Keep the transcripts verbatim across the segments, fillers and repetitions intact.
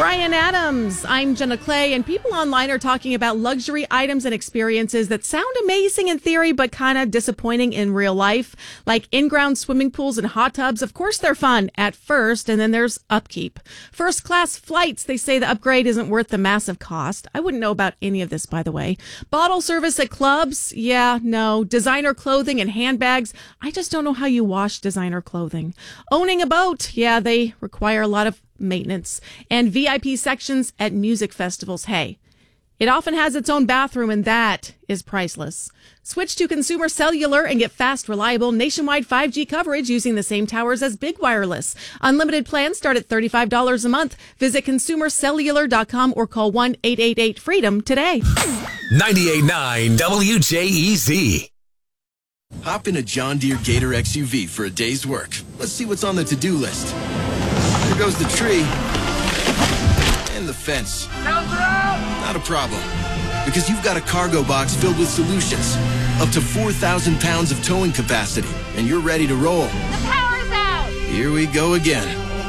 Brian Adams, I'm Jenna Clay, and people online are talking about luxury items and experiences that sound amazing in theory, but kind of disappointing in real life, like in-ground swimming pools and hot tubs. Of course, they're fun at first, and then there's upkeep. First-class flights, they say the upgrade isn't worth the massive cost. I wouldn't know about any of this, by the way. Bottle service at clubs? Yeah, no. Designer clothing and handbags? I just don't know how you wash designer clothing. Owning a boat? Yeah, they require a lot of maintenance. And V I P sections at music festivals. Hey, it often has its own bathroom, and that is priceless. Switch to Consumer Cellular and get fast, reliable, nationwide five G coverage using the same towers as Big Wireless. Unlimited plans start at thirty-five dollars a month. Visit consumer cellular dot com or call one eight eight eight freedom today. ninety-eight point nine W J E Z. Hop in a John Deere Gator X U V for a day's work. Let's see what's on the to-do list. There goes the tree. And the fence. Not a problem. Because you've got a cargo box filled with solutions. Up to four thousand pounds of towing capacity. And you're ready to roll. The power's out! Here we go again.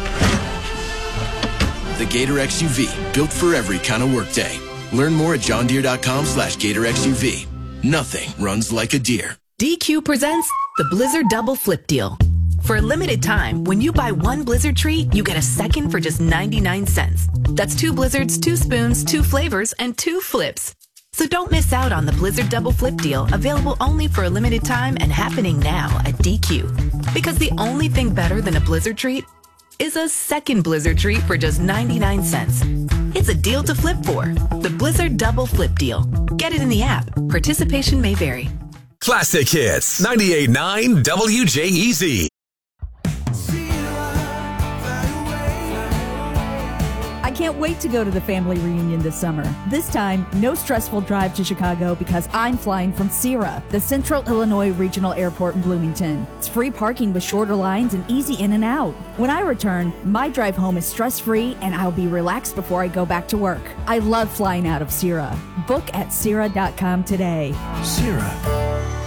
The Gator X U V. Built for every kind of workday. Learn more at john deere dot com slash gator X U V. Nothing runs like a deer. D Q presents the Blizzard Double Flip Deal. For a limited time, when you buy one Blizzard treat, you get a second for just ninety-nine cents. That's two Blizzards, two spoons, two flavors, and two flips. So don't miss out on the Blizzard Double Flip Deal, available only for a limited time and happening now at D Q. Because the only thing better than a Blizzard treat is a second Blizzard treat for just ninety-nine cents. It's a deal to flip for. The Blizzard Double Flip Deal. Get it in the app. Participation may vary. Classic Hits, ninety-eight point nine W J E Z. I can't wait to go to the family reunion this summer. This time, no stressful drive to Chicago because I'm flying from SERA, the Central Illinois Regional Airport in Bloomington. It's free parking with shorter lines and easy in and out. When I return, my drive home is stress-free and I'll be relaxed before I go back to work. I love flying out of SERA. Book at sera dot com today. SERA.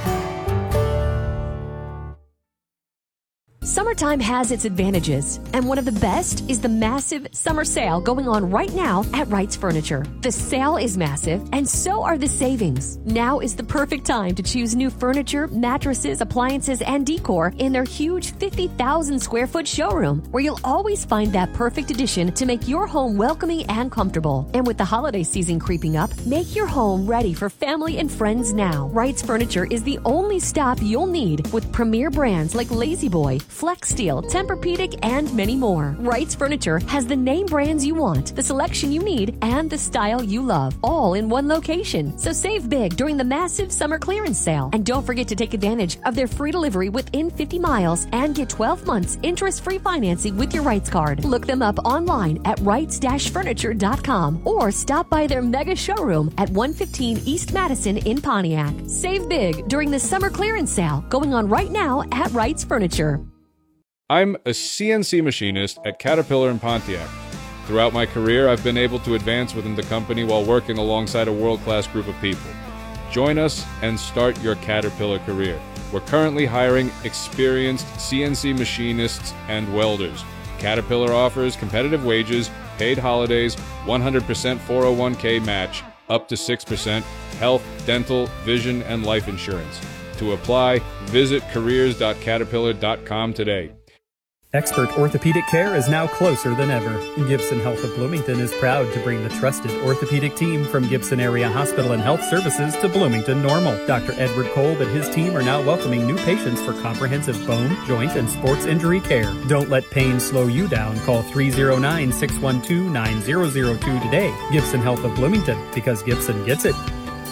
Summertime has its advantages, and one of the best is the massive summer sale going on right now at Wright's Furniture. The sale is massive, and so are the savings. Now is the perfect time to choose new furniture, mattresses, appliances, and decor in their huge fifty thousand square foot showroom, where you'll always find that perfect addition to make your home welcoming and comfortable. And with the holiday season creeping up, make your home ready for family and friends now. Wright's Furniture is the only stop you'll need with premier brands like Lazy Boy, Flex Steel, Tempur-Pedic, and many more. Wright's Furniture has the name brands you want, the selection you need, and the style you love, all in one location. So save big during the massive summer clearance sale. And don't forget to take advantage of their free delivery within fifty miles and get twelve months interest-free financing with your Wright's card. Look them up online at wrights dash furniture dot com or stop by their mega showroom at one fifteen East Madison in Pontiac. Save big during the summer clearance sale going on right now at Wright's Furniture. I'm a C N C machinist at Caterpillar in Pontiac. Throughout my career, I've been able to advance within the company while working alongside a world-class group of people. Join us and start your Caterpillar career. We're currently hiring experienced C N C machinists and welders. Caterpillar offers competitive wages, paid holidays, one hundred percent four oh one k match, up to six percent, health, dental, vision, and life insurance. To apply, visit careers dot caterpillar dot com today. Expert orthopedic care is now closer than ever. Gibson Health of Bloomington is proud to bring the trusted orthopedic team from Gibson Area Hospital and Health Services to Bloomington Normal. Doctor Edward Kolb and his team are now welcoming new patients for comprehensive bone, joint, and sports injury care. Don't let pain slow you down. Call three oh nine, six one two, nine zero zero two today. Gibson Health of Bloomington, because Gibson gets it.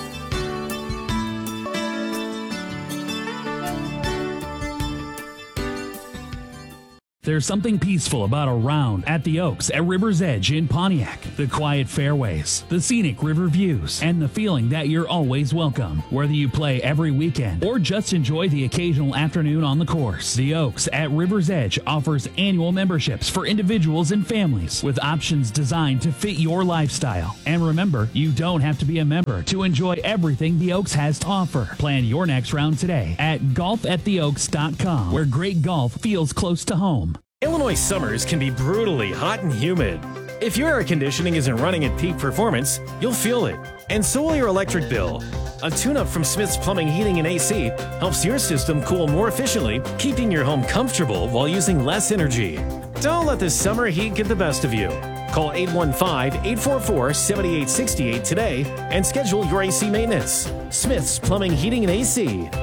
There's something peaceful about a round at the Oaks at River's Edge in Pontiac. The quiet fairways, the scenic river views, and the feeling that you're always welcome. Whether you play every weekend or just enjoy the occasional afternoon on the course, the Oaks at River's Edge offers annual memberships for individuals and families with options designed to fit your lifestyle. And remember, you don't have to be a member to enjoy everything the Oaks has to offer. Plan your next round today at golf at the oaks dot com, where great golf feels close to home. Illinois summers can be brutally hot and humid. If your air conditioning isn't running at peak performance, you'll feel it, and so will your electric bill. A tune-up from Smith's Plumbing, Heating, and A C helps your system cool more efficiently, keeping your home comfortable while using less energy. Don't let the summer heat get the best of you. Call eight one five, eight four four, seven eight six eight today and schedule your A C maintenance. Smith's Plumbing, Heating, and A C.